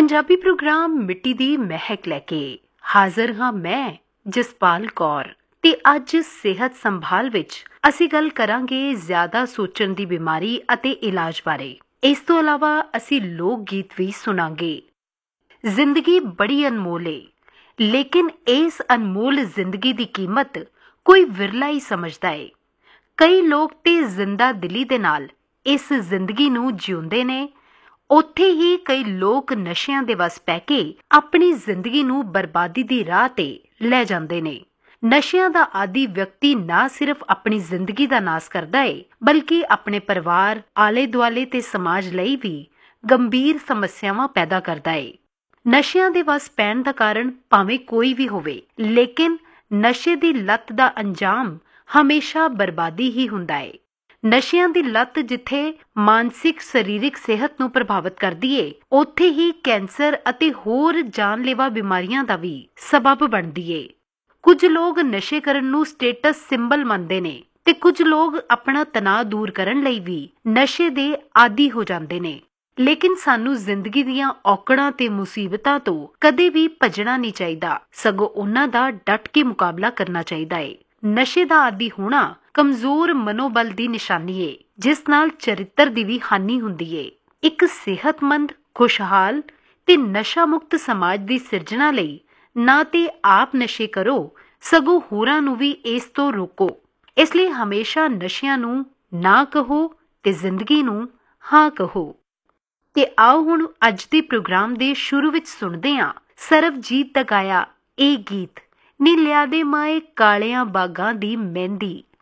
Punjabi programme ਮਿੱਟੀ ਦੀ ਮਹਿਕ ਲੈ ਕੇ ਹਾਜ਼ਰ ਹਾਂ ਮੈਂ ਜਸਪਾਲ ਕੌਰ ਤੇ ਅੱਜ ਸਿਹਤ ਸੰਭਾਲ ਵਿੱਚ ਅਸੀਂ ਗੱਲ ਕਰਾਂਗੇ ਜ਼ਿਆਦਾ ਸੋਚਣ ਦੀ ਬਿਮਾਰੀ ਅਤੇ ਇਲਾਜ ਬਾਰੇ। ਇਸ ਤੋਂ ਇਲਾਵਾ ਅਸੀਂ ਲੋਕ ਗੀਤ ਵੀ ਸੁਣਾਂਗੇ। ਜ਼ਿੰਦਗੀ ਬੜੀ ਅਨਮੋਲ ਏ, ਲੇਕਿਨ ਇਸ ਅਨਮੋਲ ਜ਼ਿੰਦਗੀ ਦੀ ਕੀਮਤ ਕੋਈ ਵਿਰਲਾ ਹੀ ਸਮਝਦਾ ਏ। ਕਈ ਲੋਕ ਤੇ ਜ਼ਿੰਦਾ ਦਿਲੀ ਦੇ ਨਾਲ ਇਸ ਜ਼ਿੰਦਗੀ ਨੂੰ ਜਿਉਂਦੇ ਨੇ, ਉੱਥੇ ਹੀ ਕਈ ਲੋਕ ਨਸ਼ਿਆਂ ਦੇ ਵੱਸ ਪੈ ਕੇ ਆਪਣੀ ਜ਼ਿੰਦਗੀ ਨੂੰ ਬਰਬਾਦੀ ਦੀ ਰਾਹ ਤੇ ਲੈ ਜਾਂਦੇ ਨੇ। ਨਸ਼ਿਆਂ ਦਾ ਆਦੀ ਵਿਅਕਤੀ ਨਾ ਸਿਰਫ ਆਪਣੀ ਜ਼ਿੰਦਗੀ ਦਾ ਨਾਸ ਕਰਦਾ ਏ, ਬਲਕਿ ਆਪਣੇ ਪਰਿਵਾਰ, ਆਲੇ ਦੁਆਲੇ ਤੇ ਸਮਾਜ ਲਈ ਵੀ ਗੰਭੀਰ ਸਮੱਸਿਆਵਾਂ ਪੈਦਾ ਕਰਦਾ ਏ। ਨਸ਼ਿਆਂ ਦੇ ਵੱਸ ਪੈਣ ਦਾ ਕਾਰਨ ਭਾਵੇਂ ਕੋਈ ਵੀ ਹੋਵੇ, ਲੇਕਿਨ ਨਸ਼ੇ ਦੀ ਲੱਤ ਦਾ ਅੰਜਾਮ ਹਮੇਸ਼ਾ ਬਰਬਾਦੀ ਹੀ ਹੁੰਦਾ ਏ। ਨਸ਼ਿਆਂ ਦੀ ਲੱਤ ਜਿੱਥੇ ਮਾਨਸਿਕ ਸਰੀਰਕ ਸਿਹਤ ਨੂੰ ਪ੍ਰਭਾਵਿਤ ਕਰਦੀ ਏ, ਉੱਥੇ ਹੀ ਕੈਂਸਰ ਅਤੇ ਹੋਰ ਜਾਨਲੇਵਾ ਬਿਮਾਰੀਆਂ ਦਾ ਵੀ ਸਬਬ ਬਣਦੀ ਏ। ਕੁਝ ਲੋਕ ਨਸ਼ੇ ਕਰਨ ਨੂੰ ਸਟੇਟਸ ਸਿੰਬਲ ਮੰਨਦੇ ਨੇ ਤੇ ਕੁਝ ਲੋਕ ਆਪਣਾ ਤਣਾਅ ਦੂਰ ਕਰਨ ਲਈ ਵੀ ਨਸ਼ੇ ਦੇ ਆਦੀ ਹੋ ਜਾਂਦੇ ਨੇ। ਲੇਕਿਨ ਸਾਨੂੰ ਜ਼ਿੰਦਗੀ ਦੀਆਂ ਔਕੜਾਂ ਤੇ ਮੁਸੀਬਤਾਂ ਤੋਂ ਕਦੇ ਵੀ ਭੱਜਣਾ ਨਹੀਂ ਚਾਹੀਦਾ, ਸਗੋਂ ਉਹਨਾਂ ਦਾ ਡਟ ਕੇ ਮੁਕਾਬਲਾ ਕਰਨਾ ਚਾਹੀਦਾ ਏ। ਨਸ਼ੇ ਦਾ ਆਦੀ ਹੋਣਾ ਕਮਜ਼ੋਰ ਮਨੋਬਲ ਦੀ ਨਿਸ਼ਾਨੀ ਏ, ਜਿਸ ਨਾਲ ਚਰਿੱਤਰ ਦੀ ਵੀ ਹਾਨੀ ਹੁੰਦੀ ਏ। ਇੱਕ ਸਿਹਤਮੰਦ, ਖੁਸ਼ਹਾਲ ਤੇ ਨਸ਼ਾ ਮੁਕਤ ਸਮਾਜ ਦੀ ਸਿਰਜਣਾ ਲਈ ਨਾ ਤੇ ਆਪ ਨਸ਼ੇ ਕਰੋ, ਸਗੋਂ ਹੋਰਾਂ ਨੂੰ ਵੀ ਇਸ ਤੋਂ ਰੋਕੋ। ਇਸ ਲਈ ਹਮੇਸ਼ਾ ਨਸ਼ਿਆਂ ਨੂੰ ਨਾ ਕਹੋ ਤੇ ਜ਼ਿੰਦਗੀ ਨੂੰ ਹਾਂ ਕਹੋ। ਤੇ ਆਓ ਹੁਣ ਅੱਜ ਦੇ ਪ੍ਰੋਗਰਾਮ ਦੇ ਸ਼ੁਰੂ ਵਿੱਚ ਸੁਣਦੇ ਹਾਂ ਸਰਬਜੀਤ ਦਾ ਗਾਇਆ ਇਹ ਗੀਤ, ਨੀ ਲਿਆ ਦੇ ਮਾਏ ਕਾਲਿਆਂ ਬਾਗਾਂ ਦੀ ਮਹਿੰਦੀ।